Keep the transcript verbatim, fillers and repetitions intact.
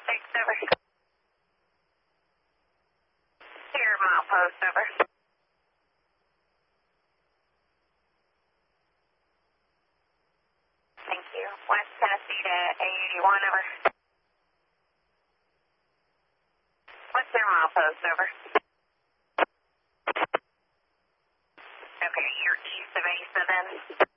six, over. Here, milepost, over. Thank you. West Tennessee to A eighty-one, over. What's their milepost, over? Okay, you're east of Asa then?